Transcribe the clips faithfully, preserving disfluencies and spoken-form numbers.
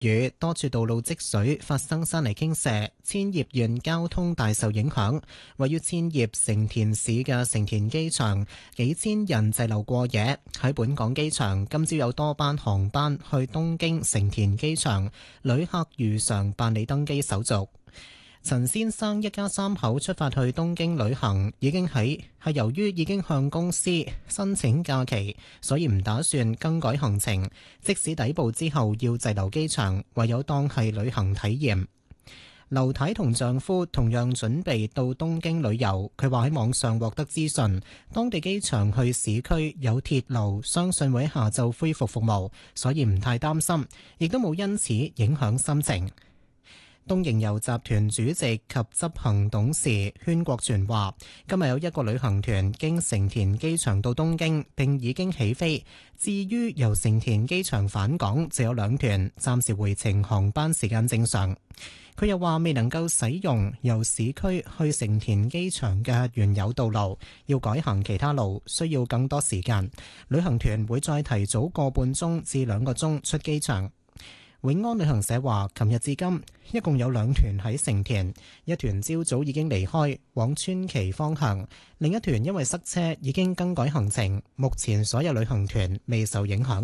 雨，多處道路積水，發生山泥傾瀉，千葉縣交通大受影響。位於千葉成田市嘅成田機場，幾千人滯留過夜。喺本港機場，今朝有多班航班去東京成田機場，旅客如常辦理登機手續。陳先生一家三口出發去東京旅行，已經喺係由於已經向公司申請假期，所以唔打算更改行程。即使抵埗之後要滯留機場，唯有當係旅行體驗。劉太同丈夫同樣準備到東京旅遊，佢話喺網上獲得資訊，當地機場去市區有鐵路，相信會喺下晝恢復服務，所以唔太擔心，亦都冇因此影響心情。東瀛遊集團主席及執行董事禤國全話，今日有一個旅行團經成田機場到東京，並已經起飛。至於由成田機場返港，就有兩團，暫時回程航班時間正常。佢又話未能夠使用由市區去成田機場嘅原有道路，要改行其他路，需要更多時間。旅行團會再提早個半鐘至兩個鐘出機場。永安旅行社話，琴日至今一共有兩團喺成田，一團朝早已經離開往川崎方向，另一團因為塞車已經更改行程。目前所有旅行團未受影響。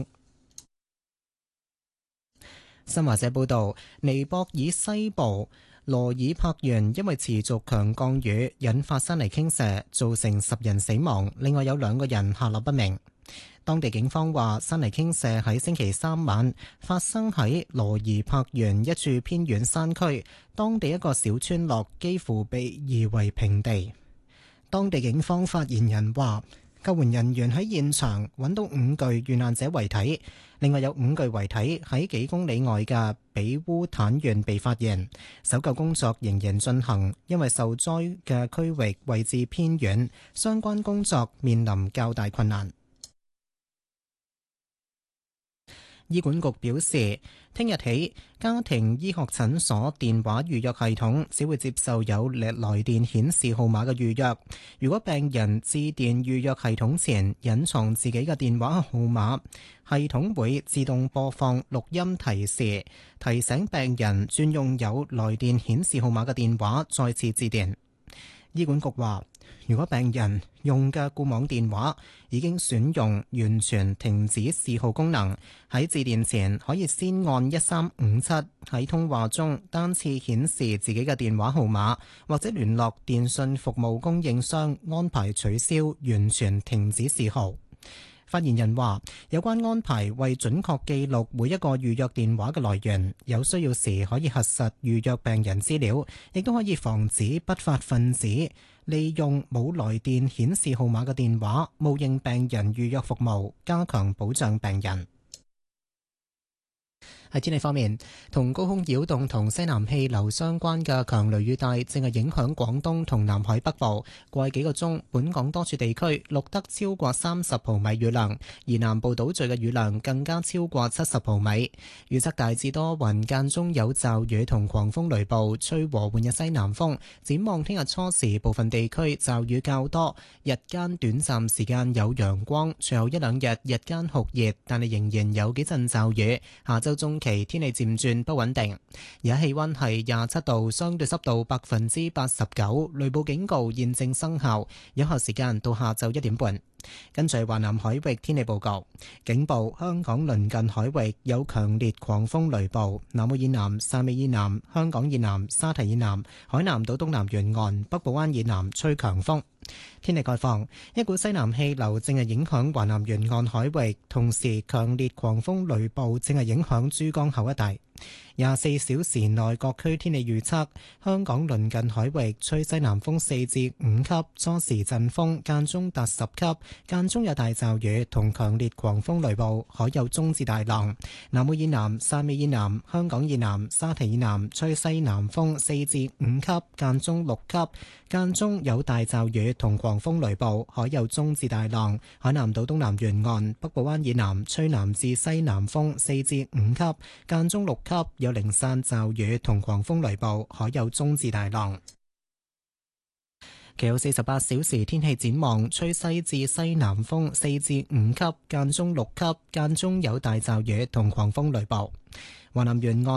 新華社報道，尼泊爾西部羅爾柏縣因為持續強降雨引發山泥傾瀉，造成十人死亡，另外有兩個人下落不明。當地警方話，山泥傾瀉喺星期三晚發生喺羅爾柏縣一處偏遠山區，當地一個小村落幾乎被夷為平地。當地警方發言人話，救援人員喺現場揾到五具遇難者遺體，另外有五具遺體喺幾公里外嘅比烏坦縣被發現。搜救工作仍然進行，因為受災嘅區域位置偏遠，相關工作面臨較大困難。醫管局表示，聽日起，家庭醫學診所電話預約系統只會接受有來電顯示號碼嘅預約。如果病人致電預約系統前隱藏自己嘅電話號碼，系統會自動播放錄音提示，提醒病人轉用有來電顯示號碼嘅電話再次致電。醫管局話，如果病人用嘅固網電話已經選用完全停止示號功能，喺致電前可以先按一三五七喺通話中單次顯示自己嘅電話號碼，或者聯絡電信服務供應商安排取消完全停止示號。發言人話，有關安排為準確記錄每一個預約電話嘅來源，有需要時可以核實預約病人資料，亦都可以防止不法分子利用冇來電顯示號碼嘅電話冒認病人預約服務，加強保障病人。喺天氣方面，同高空擾動同西南氣流相關嘅強雷雨帶正係影響廣東同南海北部。過去幾個鐘，本港多處地區錄得超過三十毫米雨量，而南部島嶼嘅雨量更加超過七十毫米。預測大致多雲，間中有驟雨同狂風雷暴，吹和緩嘅西南風。展望聽日初時，部分地區驟雨較多，日間短暫時間有陽光，隨後一兩日日間酷熱，但係仍然有幾陣驟雨。下週中期天氣漸轉不穩定，而家氣溫係廿七度，相對濕度百分之八十九，雷暴警告現正生效，有效時間到下晝一點半。跟住華南海域天氣報告，警報：香港鄰近海域有強烈狂風雷暴，南澳以南、汕尾以南、香港以南、沙堤以南、海南島東南沿岸、北部灣以南吹強風。天氣概況：一股西南氣流正係影響華南沿岸海域，同時強烈狂風雷暴正係影響珠江口一帶。廿四小時內各區天氣預測：香港鄰近海域吹西南風四至五級，初時陣風間中達十級，間中有大驟雨同強烈狂風雷暴，海有中至大浪。南澳以南、汕尾以南、香港以南、沙堤以南吹西南風四至五級，間中六級，間中有大驟雨同狂風雷暴，海有中至大浪。海南島東南沿岸、北部灣以南吹南至西南風四至五級，間中六級，有零散驟雨同狂風雷暴，海有中至大浪。 其後四十八小時天氣展望，吹西至西南風四至五級，間中六級，間中有大驟雨同狂風雷暴。華南沿岸